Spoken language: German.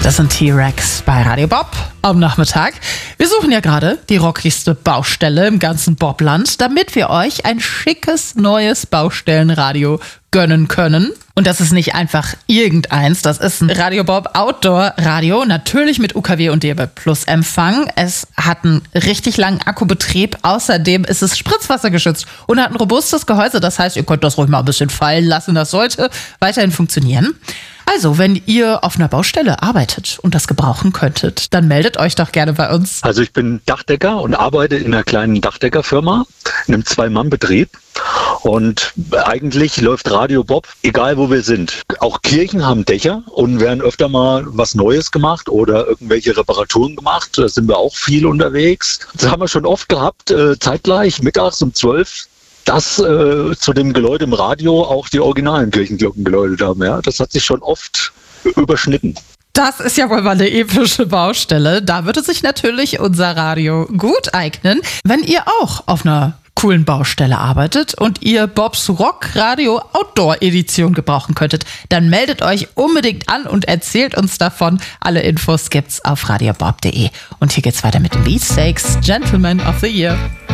Das sind T-Rex bei Radio Bob am Nachmittag. Wir suchen ja gerade die rockigste Baustelle im ganzen Bobland, damit wir euch ein schickes neues Baustellenradio gönnen können. Und das ist nicht einfach irgendeins, das ist ein Radio Bob Outdoor Radio, natürlich mit UKW und DAB+ Empfang. Es hat einen richtig langen Akkubetrieb, außerdem ist es spritzwassergeschützt und hat ein robustes Gehäuse, das heißt, ihr könnt das ruhig mal ein bisschen fallen lassen, das sollte weiterhin funktionieren. Also, wenn ihr auf einer Baustelle arbeitet und das gebrauchen könntet, dann meldet euch doch gerne bei uns. Also ich bin Dachdecker und arbeite in einer kleinen Dachdeckerfirma, in einem 2-Mann-Betrieb. Und eigentlich läuft Radio Bob, egal wo wir sind. Auch Kirchen haben Dächer und werden öfter mal was Neues gemacht oder irgendwelche Reparaturen gemacht. Da sind wir auch viel unterwegs. Das haben wir schon oft gehabt, zeitgleich mittags um 12. Dass zu dem Geläut im Radio auch die originalen Kirchenglocken geläutet haben. Ja? Das hat sich schon oft überschnitten. Das ist ja wohl mal eine epische Baustelle. Da würde sich natürlich unser Radio gut eignen. Wenn ihr auch auf einer coolen Baustelle arbeitet und ihr Bobs Rock Radio Outdoor Edition gebrauchen könntet, dann meldet euch unbedingt an und erzählt uns davon. Alle Infos gibt's auf radiobob.de. Und hier geht's weiter mit den Beefsteaks, Gentleman of the Year.